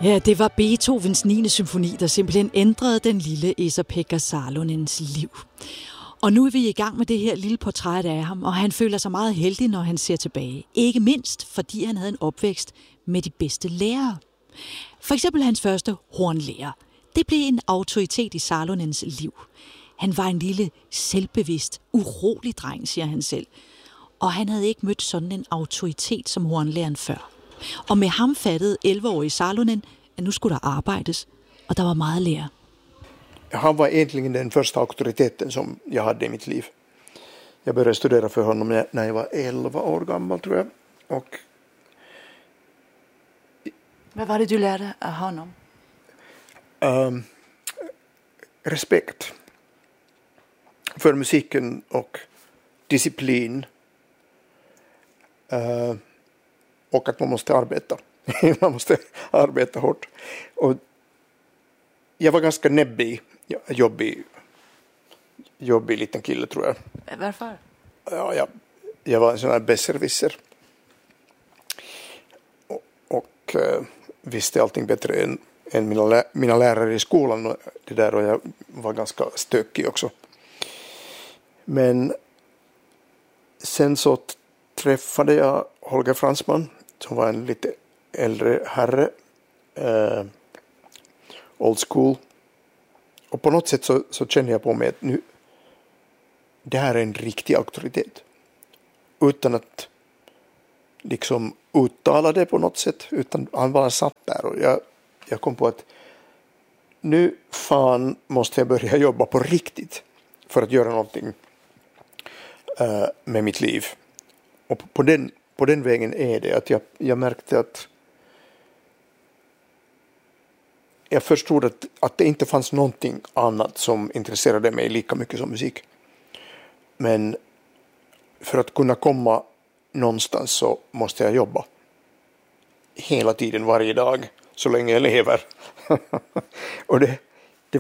Ja, det var Beethovens 9. symfoni, der simpelthen ændrede den lille Esa-Pekka Salonens liv. Og nu er vi i gang med det her lille portræt af ham, og han føler sig meget heldig, når han ser tilbage. Ikke mindst, fordi han havde en opvækst med de bedste lærere. For eksempel hans første hornlærer. Det blev en autoritet i Salonens liv. Han var en lille, selvbevidst, urolig dreng, siger han selv. Og han havde ikke mødt sådan en autoritet som hornlæreren før. Og med ham fattede 11-årige Salonen, at nu skulle der arbejdes, og der var meget at lære. Han var egentligen den första auktoriteten som jag hade i mitt liv. Jag började studera för honom när jag var 11 år gammal, tror jag. Och hvad var det, du lærte af honom? Respekt för musiken och disciplin. Och att man måste arbeta. Man måste arbeta hårt. Och jag var ganska näbbig, jobbig liten kille, tror jag. Varför? Ja, jag var en sån här besserwisser. Och visste allting bättre än mina lärare i skolan. Och jag var ganska stökig också. Men sen så träffade jag Holger Fransman, som var en lite äldre herre, old school. Och på något sätt så kände jag på mig att nu, det här är en riktig auktoritet. Utan att liksom uttala det på något sätt, utan han bara satt där. Och jag kom på att nu fan måste jag börja jobba på riktigt för att göra någonting med mitt liv. Och på den vägen är det att jag märkte att jag förstod att det inte fanns någonting annat som intresserade mig lika mycket som musik. Men för att kunna komma någonstans så måste jag jobba. Hela tiden, varje dag, så länge jag lever. Och det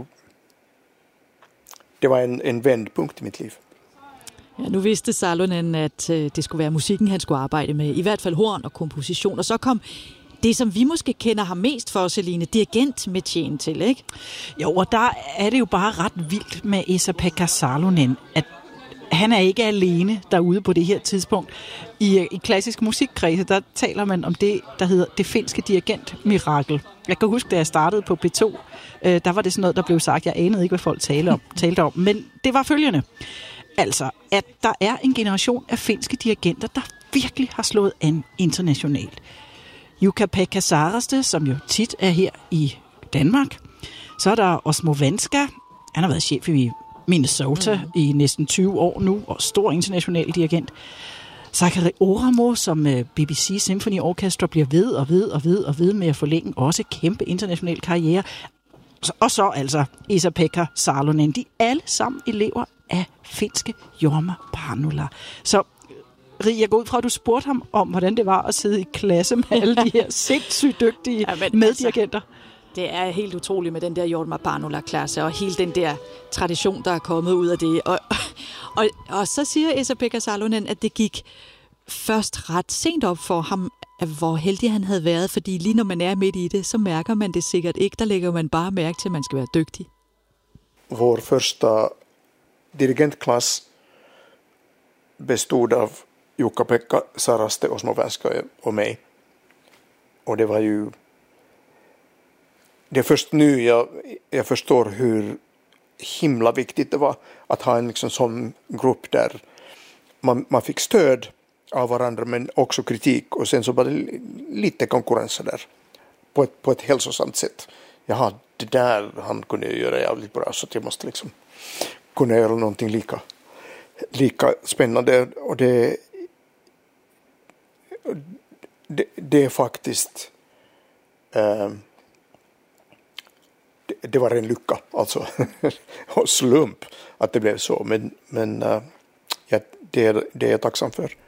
var en vändpunkt i mitt liv. Ja, nu vidste Salonen, at det skulle være musikken, han skulle arbejde med. I hvert fald horn og komposition. Og så kom det, som vi måske kender ham mest for, Celine, dirigentmetien til, ikke? Jo, og der er det jo bare ret vildt med Esa-Pekka Salonen, at han er ikke alene derude på det her tidspunkt. I klassisk musikkredse, der taler man om det, der hedder det finske dirigentmirakel. Jeg kan huske, da jeg startede på P2, der var det sådan noget, der blev sagt. Jeg anede ikke, hvad folk talte om. Men det var følgende. Altså, at der er en generation af finske dirigenter, der virkelig har slået an internationalt. Jukka-Pekka Saraste, som jo tit er her i Danmark. Så er der Osmo Vanska. Han har været chef i Minnesota i næsten 20 år nu, og stor international dirigent. Sakari Oramo, som BBC Symphony Orchestra bliver ved med at forlænge, også kæmpe international karriere. Og så altså Esa-Pekka Salonen. De er alle sammen elever af finske Jorma Panula. Så Rie, jeg går ud fra, at du spurgte ham om, hvordan det var at sidde i klasse med alle de her sindssygt dygtige meddirigenter. Det er helt utroligt med den der Jorma Panula-klasse, og hele den der tradition, der er kommet ud af det. Og så siger Esa-Pekka Salonen, at det gik først ret sent op for ham, hvor heldig han havde været, fordi lige når man er midt i det, så mærker man det sikkert ikke. Der lægger man bare mærke til, at man skal være dygtig. Vår första dirigentklass bestod av Jukka-Pekka Saraste, Osmo Vanska och mig. Och det var ju... Det är först nu jag förstår hur himla viktigt det var att ha en liksom sån grupp där man fick stöd av varandra, men också kritik, och sen så var det lite konkurrens där på ett hälsosamt sätt. Jaha, det där han kunde göra jävligt bra, så att jag måste liksom kunna göra någonting lika spännande. Och det är faktiskt det var en lycka, alltså, och slump att det blev så, men det är jag tacksam för.